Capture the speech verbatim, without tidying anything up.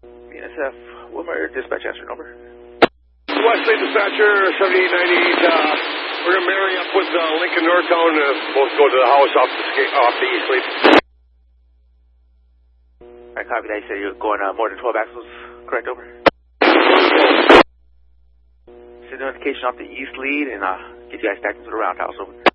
B N S F, Wilmer, dispatch answer number. Wesley dispatcher, seventy-eight ninety-eight, uh, we're going to marry up with uh, Lincoln Northtown, uh, both go to the house off the, off the East Lead. Alright, copy that. You said you're going uh, more than twelve axles, correct, over? Send notification off the East Lead and uh, get you guys back into the roundhouse, over.